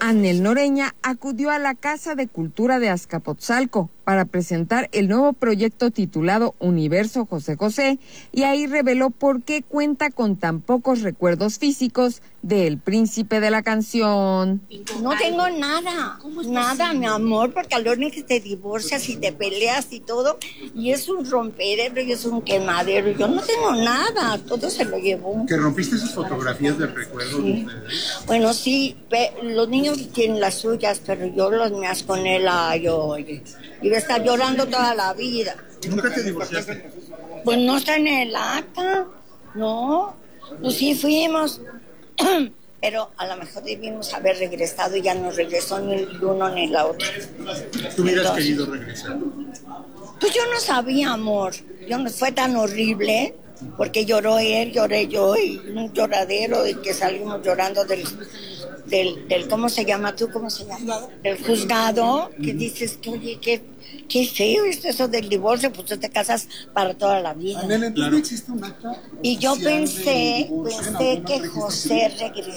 Anel Noreña acudió a la Casa de Cultura de Azcapotzalco para presentar el nuevo proyecto titulado Universo José José, y ahí reveló por qué cuenta con tan pocos recuerdos físicos del príncipe de la canción. No tengo nada, nada, mi amor, porque al único que te divorcias y te peleas y todo, y es un rompedero y es un quemadero. Yo no tengo nada, todo se lo llevó. ¿Que rompiste sus fotografías del recuerdo de ustedes? Bueno, sí, los niños tienen las suyas, pero yo las mías con él, oye, iba a estar llorando toda la vida. ¿Nunca te divorciaste? Pues no está en el acta, no, pues sí fuimos, pero a lo mejor debimos haber regresado y ya no regresó ni el uno ni la otra. ¿Tú hubieras querido regresar? Pues yo no sabía, amor, yo no fue tan horrible, porque lloró él, lloré yo, y un lloradero, y que salimos llorando del ¿cómo se llama tú? ¿Cómo se llama? Del juzgado, que dices que, oye, qué feo es eso del divorcio, pues tú te casas para toda la vida. Anel, entonces no existe un acta. Y yo pensé que José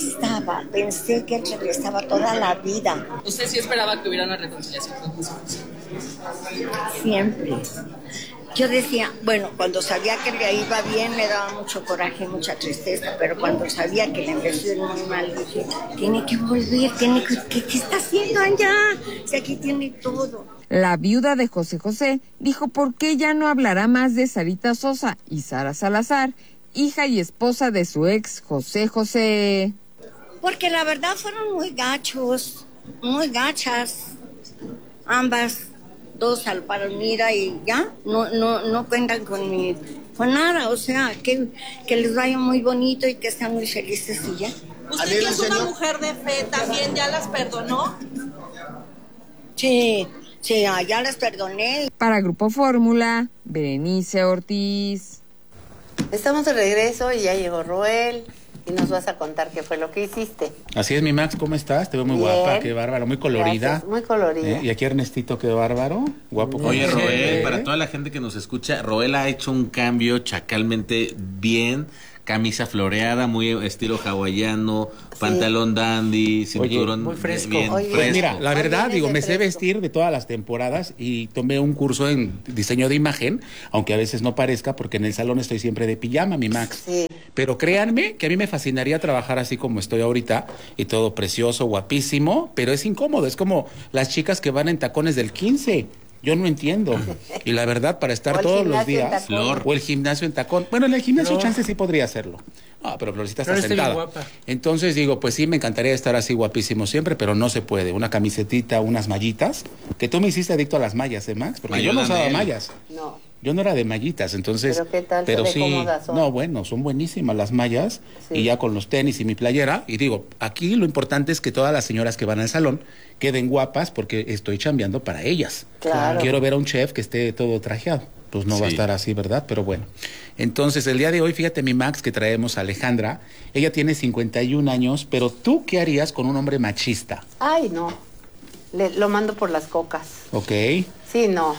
regresaba toda la vida. ¿Usted sí esperaba que hubiera una reconciliación con José? Siempre. Yo decía, bueno, cuando sabía que le iba bien me daba mucho coraje, mucha tristeza, pero cuando sabía que le empezó a ir muy mal, dije, tiene que volver, ¿qué está haciendo allá? Si aquí tiene todo. La viuda de José José dijo por qué ya no hablará más de Sarita Sosa y Sara Salazar, hija y esposa de su ex José José. Porque la verdad fueron muy gachos, muy gachas, ambas. Dos al paro, mira, y ya, no cuentan con nada, o sea, que les vaya muy bonito y que estén muy felices y ya. ¿Usted que es una mujer de fe también ya las perdonó? Sí, ya las perdoné. Para Grupo Fórmula, Berenice Ortiz. Estamos de regreso y ya llegó Roel. Y nos vas a contar qué fue lo que hiciste. Así es, mi Max, ¿cómo estás? Te veo muy guapa, qué bárbaro, muy colorida. Gracias, muy colorida. Y aquí Ernestito, qué bárbaro, guapo. Oye, Roel, para toda la gente que nos escucha, Roel ha hecho un cambio chacalmente bien. Camisa floreada, muy estilo hawaiano, pantalón dandy, cinturón. Muy fresco. Bien fresco. Pues mira, la verdad, me sé vestir de todas las temporadas y tomé un curso en diseño de imagen, aunque a veces no parezca, porque en el salón estoy siempre de pijama, mi Max. Sí. Pero créanme que a mí me fascinaría trabajar así como estoy ahorita, y todo precioso, guapísimo, pero es incómodo, es como las chicas que van en tacones del 15. Yo no entiendo. Y la verdad, para estar todos los días... O el gimnasio en tacón. Bueno, en el gimnasio chance sí podría hacerlo. No, pero Florcita está sentada. Guapa. Entonces digo, pues sí, me encantaría estar así guapísimo siempre, pero no se puede. Una camisetita, unas mallitas. Que tú me hiciste adicto a las mallas, Max? Porque yo no usaba mallas. No. Yo no era de mallitas, entonces... ¿Pero qué tal? Pero sí, cómodas son? No, bueno, son buenísimas las mallas. Sí. Y ya con los tenis y mi playera. Y digo, aquí lo importante es que todas las señoras que van al salón queden guapas porque estoy chambeando para ellas. Claro. Quiero ver a un chef que esté todo trajeado. Pues no va a estar así, ¿verdad? Pero bueno. Entonces, el día de hoy, fíjate, mi Max, que traemos a Alejandra. Ella tiene 51 años, pero ¿tú qué harías con un hombre machista? Ay, no. Lo mando por las cocas. Ok. Sí, no.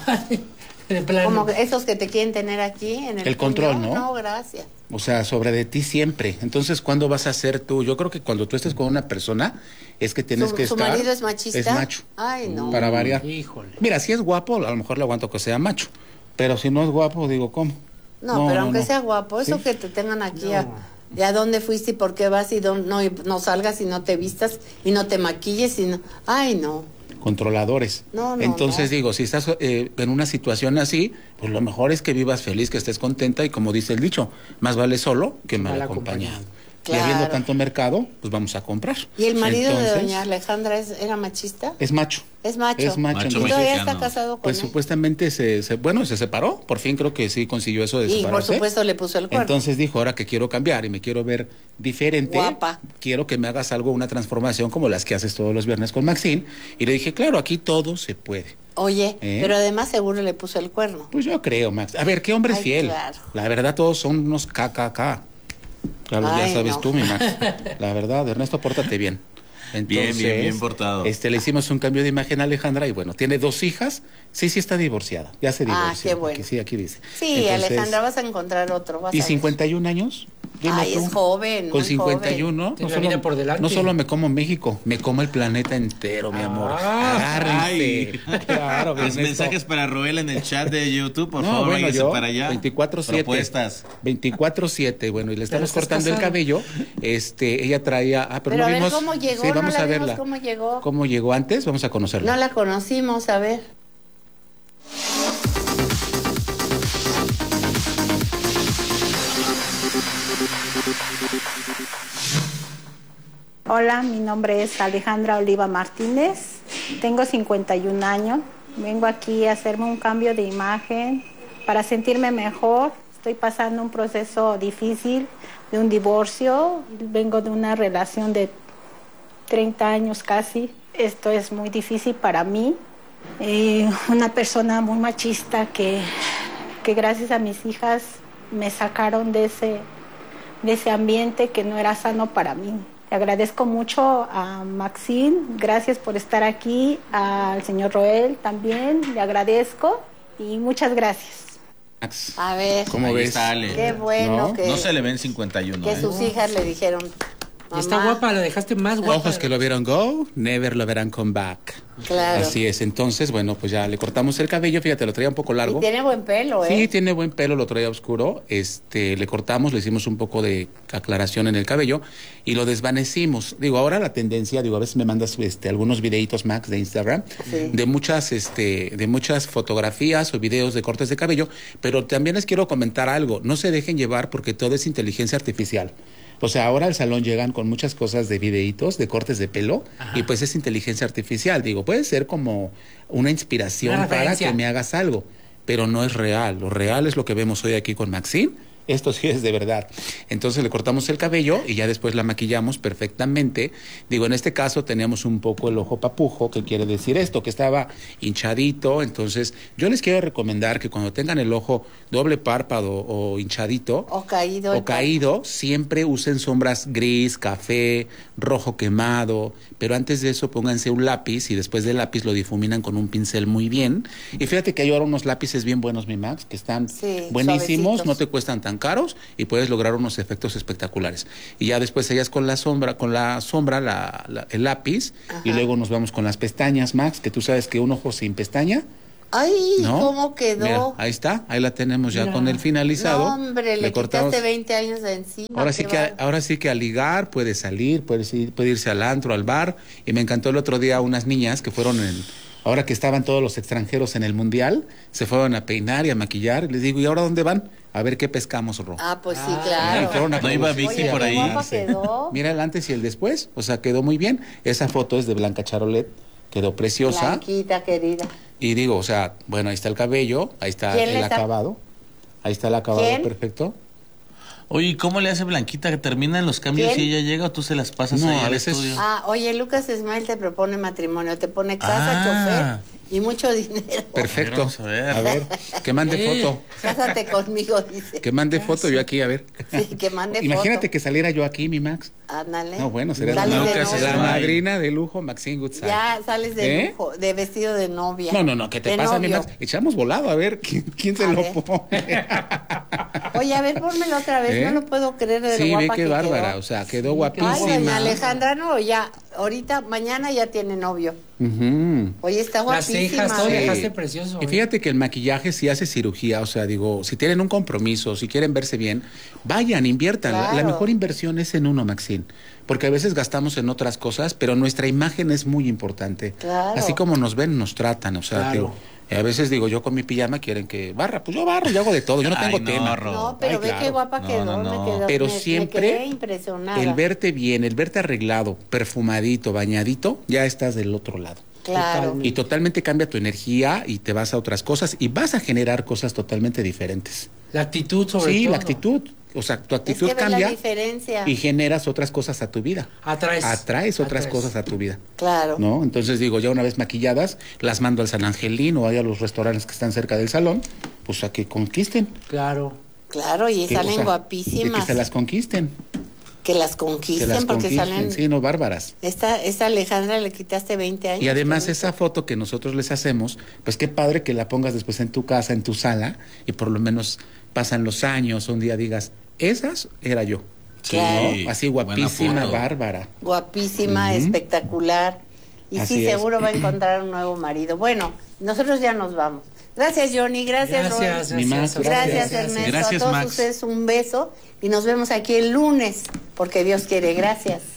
Como esos que te quieren tener aquí en el control, ¿no? No, gracias. O sea, sobre de ti siempre. Entonces, ¿cuándo vas a ser tú? Yo creo que cuando tú estés con una persona es que tienes que estar... ¿Su marido es machista? Es macho. Ay, no. Para variar. Híjole. Mira, si es guapo, a lo mejor le aguanto que sea macho. Pero si no es guapo, digo, ¿cómo? No, pero aunque sea guapo, eso que te tengan aquí a dónde fuiste y por qué vas y no salgas y no te vistas y no te maquilles y no... Ay, no. Controladores. Entonces digo, si estás en una situación así, pues lo mejor es que vivas feliz, que estés contenta y como dice el dicho, más vale solo que mal acompañado. Claro. Y habiendo tanto mercado, pues vamos a comprar. ¿Y el marido de doña Alejandra era machista? Es macho. Es macho. Es macho. ¿Y todavía está casado con pues él? Supuestamente se separó. Por fin creo que sí consiguió eso de separarse. Y por supuesto le puso el cuerno. Entonces dijo, ahora que quiero cambiar y me quiero ver diferente, guapa, quiero que me hagas algo, una transformación como las que haces todos los viernes con Maxine. Y le dije, claro, aquí todo se puede. Oye, pero además seguro le puso el cuerno. Pues yo creo, Max. A ver, ¿qué hombre es fiel? Claro. La verdad, todos son unos KKK. Claro, ya sabes tú, mi Max. La verdad, Ernesto, pórtate bien. Entonces, bien portado. Le hicimos un cambio de imagen a Alejandra y bueno, tiene 2 hijas. Sí está divorciada. Ya se divorció. Ah, qué bueno. Sí, aquí dice. Sí, entonces, Alejandra, vas a encontrar otro. ¿Y 51 años? Dime Ay, tú. es joven, Con muy 51, Tiene la vida por delante. no solo me como México, me como el planeta entero, mi amor. Agárrense. Claro, Los Ernesto. mensajes para Roel en el chat de YouTube, por No, favor, bueno, váyase yo, para allá. 24/7. Propuestas. 24/7, bueno, y le estamos estás cortando el casado. cabello. Ella traía, pero Pero no a ver vimos. cómo llegó, Sí, no vamos la a vimos verla. cómo llegó. ¿Cómo llegó antes? Vamos a conocerla. No la conocimos, a ver. Hola, mi nombre es Alejandra Oliva Martínez, tengo 51 años, vengo aquí a hacerme un cambio de imagen para sentirme mejor. Estoy pasando un proceso difícil de un divorcio, vengo de una relación de 30 años casi. Esto es muy difícil para mí. Una persona muy machista que gracias a mis hijas me sacaron de ese ambiente que no era sano para mí. Le agradezco mucho a Maxine, gracias por estar aquí, al señor Roel también, le agradezco y muchas gracias. Max, A ver. ¿cómo Ahí ves? está Ale. Qué bueno ¿No? que, No se le ven 51. que sus hijas le dijeron. Y está "Mamá". guapa, la dejaste más guapa. Ojos que lo vieron go, never lo verán come back. Claro. Así es. Entonces, bueno, pues ya le cortamos el cabello. Fíjate, lo traía un poco largo. Y tiene buen pelo, ¿eh? Sí, tiene buen pelo, lo traía oscuro. Le cortamos, le hicimos un poco de aclaración en el cabello y lo desvanecimos. Digo, ahora la tendencia, a veces me mandas algunos videitos, Max, de Instagram, Sí. de muchas fotografías o videos de cortes de cabello, pero también les quiero comentar algo. No se dejen llevar porque todo es inteligencia artificial. O sea, ahora al salón llegan con muchas cosas de videitos, de cortes de pelo, y pues es inteligencia artificial. Digo, puede ser como una inspiración Una para referencia. que me hagas algo, pero no es real. Lo real es lo que vemos hoy aquí con Maxine. Esto sí es de verdad. Entonces le cortamos el cabello y ya después la maquillamos perfectamente. Digo, en este caso teníamos un poco el ojo papujo, que quiere decir esto, que estaba hinchadito. Entonces yo les quiero recomendar que cuando tengan el ojo doble párpado o hinchadito O caído. o caído, siempre usen sombras gris, café, rojo quemado, pero antes de eso pónganse un lápiz y después del lápiz lo difuminan con un pincel muy bien. Y fíjate que hay ahora unos lápices bien buenos, mi Max, que están Sí, buenísimos, suavecitos. no te cuestan tan caros y puedes lograr unos efectos espectaculares. Y ya después ellas con la sombra, el lápiz, y luego nos vamos con las pestañas, Max, que tú sabes que un ojo sin pestaña, Ay, ¿no? ¿cómo quedó? Mira, ahí está, ahí la tenemos ya con el finalizado. No, hombre, le quitaste 20 años de encima. Ahora sí que a ligar, puede salir, puede irse al antro, al bar. Y me encantó el otro día unas niñas que fueron ahora que estaban todos los extranjeros en el mundial, se fueron a peinar y a maquillar. Y les digo, ¿y ahora dónde van? A ver qué pescamos, Ro. Ah, pues sí, Y claro. fueron a No iba producir. Vicky Oye, por qué ahí. guapa Sí. quedó. Mira el antes y el después, o sea, quedó muy bien. Esa foto es de Blanca Charolet, quedó preciosa. Blanquita, querida. Y digo, o sea, bueno, ahí está el cabello, ahí está ¿Quién el le está- acabado. Ahí está el acabado ¿Quién? perfecto. Oye, ¿y cómo le hace Blanquita que terminan los cambios ¿Quién? y ella llega o tú se las pasas No, ahí a al veces- estudio? Ah, oye, Lucas Ismael te propone matrimonio, te pone casa, Ah. chofer y mucho dinero. Perfecto. Vamos a ver. A ver, que mande foto. Cásate conmigo, dice. Que mande foto yo aquí, a ver. Sí, que mande Imagínate foto. que saliera yo aquí, mi Max. Ándale. No, bueno, sería Sales de Lucas novia. la Ismael. madrina de lujo, Maxine Goodside. Ya sales de ¿Eh? lujo, de vestido de novia. No, ¿qué te De pasa, mi novio. Max? Echamos volado, a ver, ¿quién se A lo ver. pone? Oye, a ver, pónmelo otra vez, ¿Eh? no lo puedo creer de lo Sí, ve guapa qué que bárbara, quedó. o sea, quedó Ay, guapísima. doña Alejandra, no, ya, ahorita, mañana ya tiene novio. Ujú. Oye, está Las guapísima. cejas, todo ¿eh? dejaste precioso. Y fíjate que el maquillaje sí hace cirugía, o sea, digo, si tienen un compromiso, si quieren verse bien, vayan, inviertan. La Claro. mejor inversión es en uno, Maxine, porque a veces gastamos en otras cosas, pero nuestra imagen es muy importante. Claro. Así como nos ven, nos tratan, o sea, Claro. digo, a veces digo, yo con mi pijama quieren que barra, pues yo barro, yo hago de todo, yo no Ay, tengo no, tema. Ro. No, pero Ay, ve claro. qué guapa No, quedó, no, no. me quedó. Pero me siempre quedé impresionada. el verte bien, el verte arreglado, perfumadito, bañadito, ya estás del otro lado. Claro. Y totalmente cambia tu energía y te vas a otras cosas y vas a generar cosas totalmente diferentes. La actitud sobre todo. Sí, la actitud. O sea, tu Es actitud que ve la cambia diferencia. y generas otras cosas a tu vida. Atraes otras cosas a tu vida. Claro. ¿No? Entonces digo, ya una vez maquilladas, las mando al San Angelín o ahí a los restaurantes que están cerca del salón, pues a que conquisten. Claro. Claro, y Que, o salen sea, guapísimas. que se las conquisten. Que las Que conquisten las porque conquisten. salen. Sí, no, bárbaras. Esta Alejandra le quitaste 20 años. Y además qué esa foto que nosotros les hacemos, pues qué padre que la pongas después en tu casa, en tu sala, y por lo menos pasan los años, un día digas, esas era yo. Sí, ¿no? Así guapísima, buena foto. bárbara. Guapísima, espectacular. Y Así sí, es. seguro va a encontrar un nuevo marido. Bueno, nosotros ya nos vamos. Gracias, Johnny. Gracias, Roy. Ni más, Gracias, Ernesto. Gracias, a todos Max. ustedes un beso y nos vemos aquí el lunes, porque Dios quiere. Gracias.